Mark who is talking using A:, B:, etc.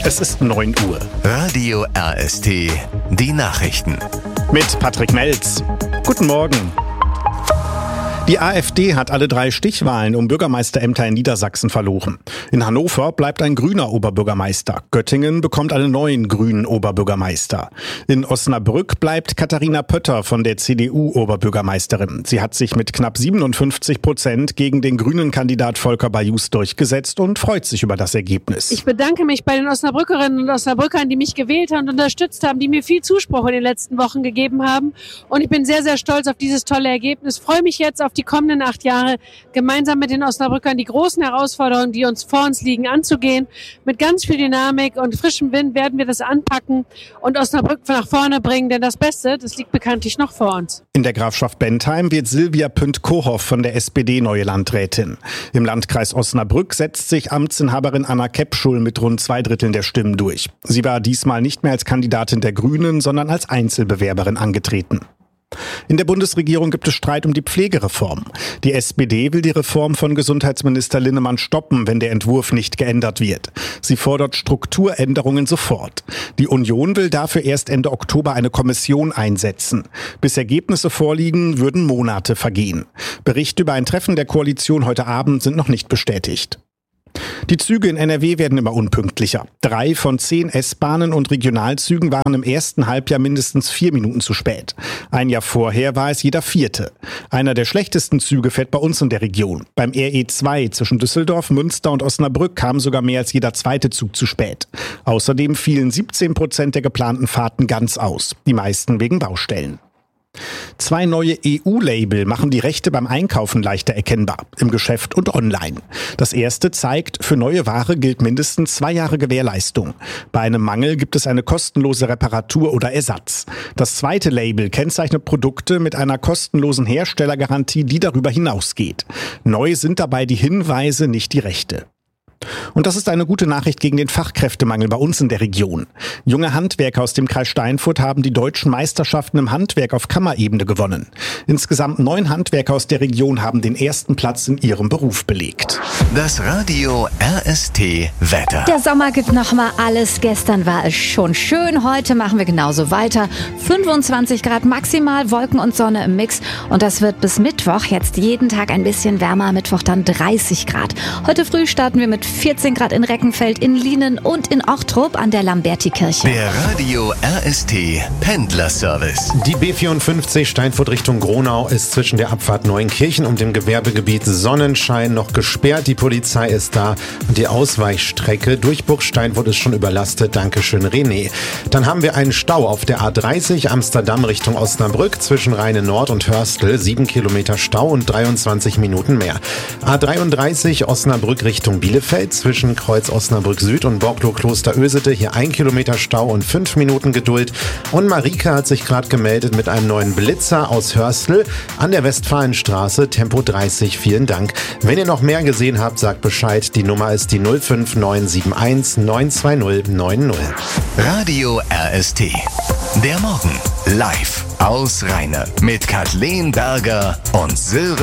A: Es ist 9 Uhr.
B: Radio RST, die Nachrichten.
A: Mit Patrick Melz. Guten Morgen. Die AfD hat alle 3 Stichwahlen um Bürgermeisterämter in Niedersachsen verloren. In Hannover bleibt ein grüner Oberbürgermeister. Göttingen bekommt einen neuen grünen Oberbürgermeister. In Osnabrück bleibt Katharina Pötter von der CDU Oberbürgermeisterin. Sie hat sich mit knapp 57% gegen den grünen Kandidat Volker Bajus durchgesetzt und freut sich über das Ergebnis.
C: Ich bedanke mich bei den Osnabrückerinnen und Osnabrückern, die mich gewählt haben und unterstützt haben, die mir viel Zuspruch in den letzten Wochen gegeben haben. Und ich bin sehr, sehr stolz auf dieses tolle Ergebnis. Freue mich jetzt auf die kommenden 8 Jahre gemeinsam mit den Osnabrückern die großen Herausforderungen, die uns vor uns liegen, anzugehen. Mit ganz viel Dynamik und frischem Wind werden wir das anpacken und Osnabrück nach vorne bringen, denn das Beste, das liegt bekanntlich noch vor uns.
A: In der Grafschaft Bentheim wird Silvia Pünd-Kohoff von der SPD neue Landrätin. Im Landkreis Osnabrück setzt sich Amtsinhaberin Anna Kepschul mit rund 2/3 der Stimmen durch. Sie war diesmal nicht mehr als Kandidatin der Grünen, sondern als Einzelbewerberin angetreten. In der Bundesregierung gibt es Streit um die Pflegereform. Die SPD will die Reform von Gesundheitsminister Linnemann stoppen, wenn der Entwurf nicht geändert wird. Sie fordert Strukturänderungen sofort. Die Union will dafür erst Ende Oktober eine Kommission einsetzen. Bis Ergebnisse vorliegen, würden Monate vergehen. Berichte über ein Treffen der Koalition heute Abend sind noch nicht bestätigt. Die Züge in NRW werden immer unpünktlicher. 3 von 10 S-Bahnen und Regionalzügen waren im ersten Halbjahr mindestens 4 Minuten zu spät. Ein Jahr vorher war es jeder 4. Einer der schlechtesten Züge fährt bei uns in der Region. Beim RE2 zwischen Düsseldorf, Münster und Osnabrück kam sogar mehr als jeder 2. Zug zu spät. Außerdem fielen 17% der geplanten Fahrten ganz aus. Die meisten wegen Baustellen. 2 neue EU-Label machen die Rechte beim Einkaufen leichter erkennbar, im Geschäft und online. Das erste zeigt, für neue Ware gilt mindestens 2 Jahre Gewährleistung. Bei einem Mangel gibt es eine kostenlose Reparatur oder Ersatz. Das zweite Label kennzeichnet Produkte mit einer kostenlosen Herstellergarantie, die darüber hinausgeht. Neu sind dabei die Hinweise, nicht die Rechte. Und das ist eine gute Nachricht gegen den Fachkräftemangel bei uns in der Region. Junge Handwerker aus dem Kreis Steinfurt haben die deutschen Meisterschaften im Handwerk auf Kammerebene gewonnen. Insgesamt 9 Handwerker aus der Region haben den ersten Platz in ihrem Beruf belegt.
B: Das Radio RST Wetter.
D: Der Sommer gibt nochmal alles. Gestern war es schon schön, heute machen wir genauso weiter. 25 Grad maximal, Wolken und Sonne im Mix. Und das wird bis Mittwoch jetzt jeden Tag ein bisschen wärmer. Mittwoch dann 30 Grad. Heute früh starten wir mit 14 Grad in Reckenfeld, in Lienen und in Ochtrup an der Lamberti-Kirche.
B: Der Radio RST Pendlerservice.
E: Die B54 Steinfurt Richtung Gronau ist zwischen der Abfahrt Neuenkirchen und dem Gewerbegebiet Sonnenschein noch gesperrt. Die Polizei ist da und die Ausweichstrecke durch Burg Steinfurt ist schon überlastet. Dankeschön, René. Dann haben wir einen Stau auf der A30 Amsterdam Richtung Osnabrück zwischen Rheine Nord und Hörstel. 7 Kilometer Stau und 23 Minuten mehr. A33 Osnabrück Richtung Bielefeld zwischen Kreuz Osnabrück Süd und Borglow Kloster Ösete. Hier 1 Kilometer Stau und 5 Minuten Geduld. Und Marika hat sich gerade gemeldet mit einem neuen Blitzer aus Hörstel an der Westfalenstraße, Tempo 30. Vielen Dank. Wenn ihr noch mehr gesehen habt, sagt Bescheid. Die Nummer ist die 05971 920 90.
B: Radio RST. Der Morgen live aus Rheine mit Kathleen Berger und Silvia